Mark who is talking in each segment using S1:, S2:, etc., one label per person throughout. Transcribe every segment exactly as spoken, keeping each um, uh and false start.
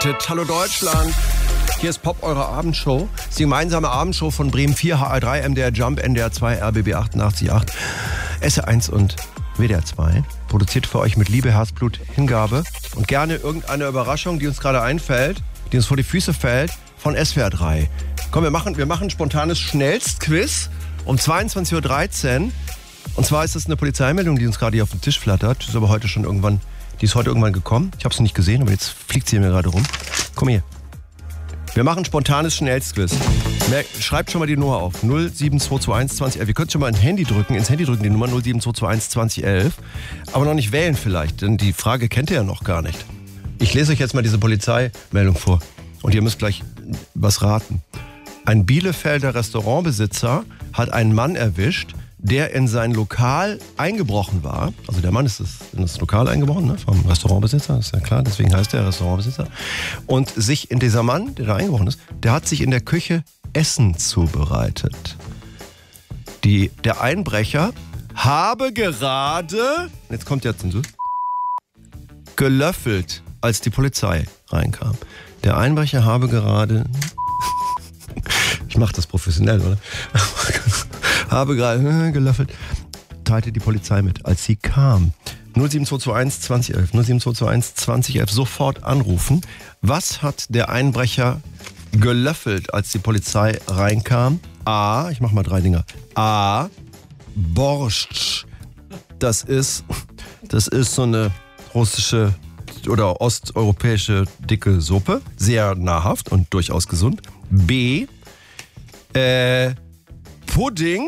S1: Hallo Deutschland, hier ist Pop, eure Abendshow. Das ist die gemeinsame Abendshow von Bremen vier, H R drei, M D R Jump, N D R zwei, R B B achtundachtzig Komma acht, S R eins und W D R zwei. Produziert für euch mit Liebe, Herzblut, Hingabe und gerne irgendeine Überraschung, die uns gerade einfällt, die uns vor die Füße fällt, von S W R drei. Komm, wir machen, wir machen ein spontanes Schnellstquiz um zweiundzwanzig Uhr dreizehn. Und zwar ist das eine Polizeimeldung, die uns gerade hier auf den Tisch flattert. Die ist aber heute schon irgendwann, die ist heute irgendwann gekommen. Ich habe sie nicht gesehen, aber jetzt fliegt sie mir gerade rum. Komm hier. Wir machen ein spontanes Schnellstquiz. Schreibt schon mal die Nummer auf. null sieben zwei zwei eins zwanzig elf. Ihr könnt schon mal ein Handy drücken, ins Handy drücken, die Nummer null sieben zwei zwei eins zwanzig elf. Aber noch nicht wählen vielleicht, denn die Frage kennt ihr ja noch gar nicht. Ich lese euch jetzt mal diese Polizeimeldung vor. Und ihr müsst gleich was raten. Ein Bielefelder Restaurantbesitzer hat einen Mann erwischt, der in sein Lokal eingebrochen war. Also der Mann ist in das Lokal eingebrochen, ne, vom Restaurantbesitzer, ist ja klar, deswegen heißt der Restaurantbesitzer. Und sich in dieser Mann, der da eingebrochen ist, der hat sich in der Küche Essen zubereitet. Die, der Einbrecher habe gerade, jetzt kommt der Zensur, gelöffelt, als die Polizei reinkam. Der Einbrecher habe gerade, ich mach das professionell, oder? habe gerade gelöffelt, teilte die Polizei mit, als sie kam. null sieben zwei zwei eins zwanzig elf, null sieben zwei zwei eins zwanzig elf, sofort anrufen. Was hat der Einbrecher gelöffelt, als die Polizei reinkam? A, ich mach mal drei Dinger. A, Borscht. Das ist, das ist so eine russische oder osteuropäische dicke Suppe. Sehr nahrhaft und durchaus gesund. B, äh, Pudding,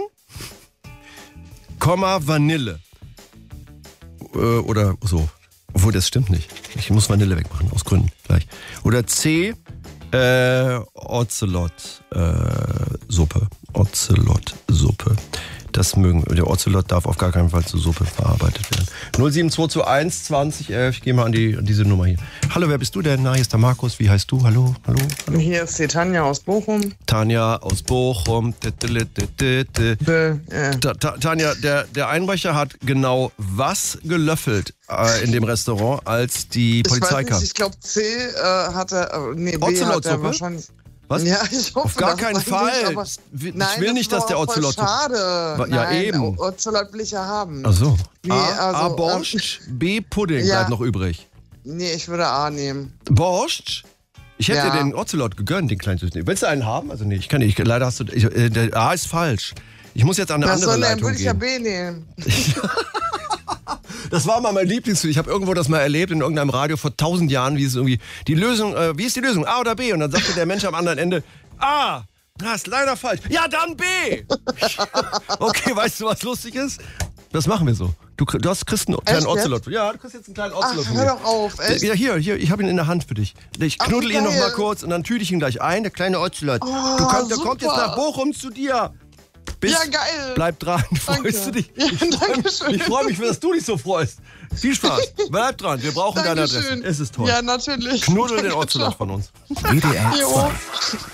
S1: Komma, Vanille. Äh, oder so. Obwohl, das stimmt nicht. Ich muss Vanille wegmachen, aus Gründen gleich. Oder C, äh, Ocelot-Suppe. Äh, Ocelot-Suppe. Das mögen wir. Der Ocelot darf auf gar keinen Fall zur Suppe verarbeitet werden. null sieben zwei zwei eins zwanzig elf. Ich gehe mal an, die, an diese Nummer hier. Hallo, wer bist du denn? Na, hier ist der Markus. Wie heißt du? Hallo, hallo, hallo.
S2: Hier ist die Tanja aus Bochum.
S1: Tanja aus Bochum.
S2: Be, äh.
S1: Ta- Ta- Tanja, der, der Einbrecher hat genau was gelöffelt äh, in dem Restaurant, als die Polizei
S2: ich weiß
S1: kam?
S2: nicht, ich glaube C äh, hat er, äh, nee, B hat er wahrscheinlich...
S1: Was?
S2: Ja, ich hoffe,
S1: auf gar keinen Fall.
S2: Aber,
S1: ich
S2: nein,
S1: will
S2: das
S1: nicht, dass der Ocelot...
S2: Schade.
S1: Ja,
S2: nein,
S1: eben.
S2: Ocelot will ich ja haben.
S1: Ach so.
S2: Nee,
S1: A,
S2: also,
S1: A Borscht, B Pudding
S2: ja.
S1: bleibt noch übrig.
S2: Nee, ich würde A nehmen.
S1: Borscht? Ich hätte
S2: Ja.
S1: dir den Ocelot gegönnt, den kleinen Süßen. Willst du einen haben? Also nee, ich kann nicht. Leider hast du... Ich, äh, der A ist falsch. Ich muss jetzt an eine
S2: Was
S1: andere
S2: soll denn?
S1: Leitung
S2: Würde ich ja
S1: gehen.
S2: B nehmen.
S1: Das war mal mein Lieblingsfilm. Ich habe irgendwo das mal erlebt in irgendeinem Radio vor tausend Jahren, wie es irgendwie die Lösung, äh, wie ist die Lösung? A oder B? Und dann sagte der Mensch am anderen Ende A. Das ist leider falsch. Ja, dann B. Okay, weißt du, was lustig ist? Das machen wir so. Du, du hast, kriegst einen kleinen
S2: Echt,
S1: Ocelot. Ja, du kriegst jetzt einen kleinen Ocelot.
S2: Ach,
S1: von
S2: hör
S1: mir.
S2: doch auf, echt?
S1: Ja, hier, hier, ich habe ihn in der Hand für dich. Ich
S2: Ach,
S1: knuddel ihn noch
S2: geil.
S1: mal kurz und dann tüte ich ihn gleich ein, der kleine Ocelot.
S2: Oh,
S1: du kommst, der
S2: super.
S1: kommt jetzt nach Bochum zu dir. Bis,
S2: Ja, geil.
S1: Bleib dran,
S2: Danke.
S1: freust du dich?
S2: Ja,
S1: ich freue
S2: danke
S1: mich,
S2: schön.
S1: ich freu mich, dass du dich so freust. Viel Spaß. Bleib dran, wir brauchen deine Adresse.
S2: Dankeschön.
S1: Es ist toll.
S2: Ja, natürlich.
S1: Knuddel den
S2: Danke,
S1: Ocelot
S2: ciao.
S1: von uns. W D R
S2: Jo.
S1: zwei.